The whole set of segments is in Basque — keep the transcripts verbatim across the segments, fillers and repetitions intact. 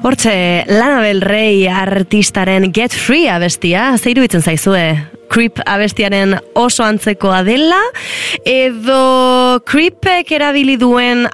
Hortxe, Lana Del Rey artistaren Get Free abestia, ze iruditzen zaizue? Creep abestiaren oso antzekoa dela, edo Creepek erabili duen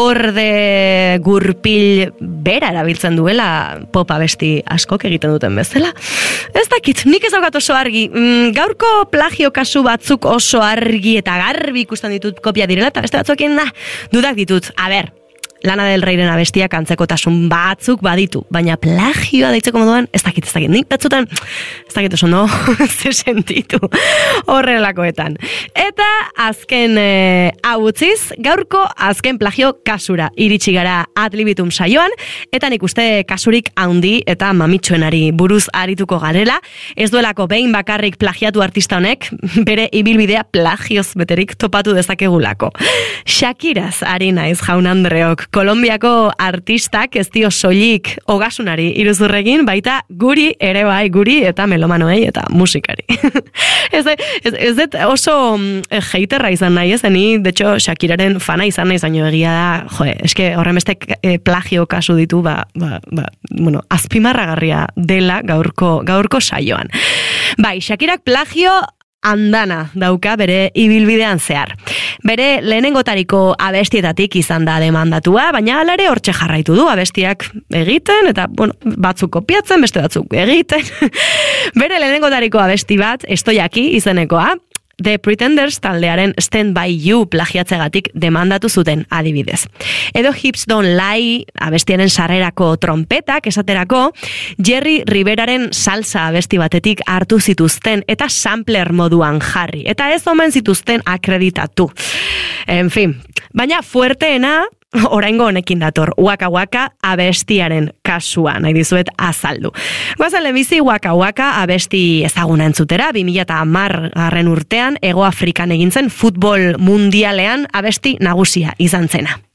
akorde gurpil bera erabiltzen duela pop abesti askok egiten duten bezala? Ez dakit, nik ez daukat oso argi. Mm, gaurko plagio kasu batzuk oso argi eta garbi ikusten ditut kopia direla, eta beste batzuekin da, dudak ditut. A ber, Lana Del Reyren abestiak antzekotasun batzuk baditu, baina plagioa deitzeko moduan, ez dakit, ez dakit, nik batzutan, ez dakit oso no, ze sentitu horrelakoetan. Eta azken e, hau utziz, gaurko azken plagio kasura iritsi gara Ad Libitum saioan, eta nik uste kasurik handi eta mamitsuenari buruz arituko garela, ez duelako behin bakarrik plagiatu artista honek, bere ibilbidea plagioz beterik topatu dezakegulako. Shakiraz ari naiz jaun Andreok, Kolonbiako artistak ez dio soilik ogasunari iruzurregin, baita guri ere bai, guri eta melomanoei eta musikari. ez, ez, ez oso heiterra izan nahi, ez, ni, de hecho, Shakiraren fana izan nahi zaino egia da, jo, eske horren beste eh, plagio kasu ditu, ba, ba, ba, bueno, azpimarragarria dela gaurko, gaurko saioan. Bai, Shakirak plagio andana dauka bere ibilbidean zehar. Bere lehenengotariko abestietatik izan da demandatua, baina alare hortxe jarraitu du abestiak egiten, eta bueno, batzuk kopiatzen, beste batzuk egiten. Bere lehenengotariko abesti bat, Estoiaki izenekoa, The Pretenders taldearen Stand By You plagiatzegatik demandatu zuten adibidez. Edo Hips Don't Lie abestiaren sarrerako trompetak esaterako Jerry Riveraren salsa abesti batetik hartu zituzten eta sampler moduan jarri. Eta ez omen zituzten akreditatu. En fin, baina fuerteena oraingo honekin dator, Waka Waka abestiaren kasua, nahi dizuet azaldu. Goazen lehenbizi Waka Waka abesti ezaguna entzutera, bi mila hamar garren urtean, Hego Afrikan egin zen futbol mundialean abesti nagusia izan zena.